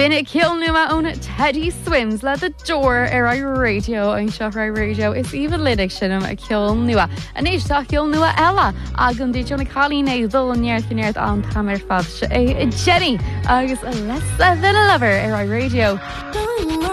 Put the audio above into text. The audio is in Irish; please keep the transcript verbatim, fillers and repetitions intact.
Binne Kill Numa on Teddy Swims let the door ar I radio an seo radio is even lydig sinnom a Kill Nua. An éis tá Kill Nua ela agan dé Johnny Colleen é dul an neart an tamer fad é Jenny agus a less than a lover ar I radio.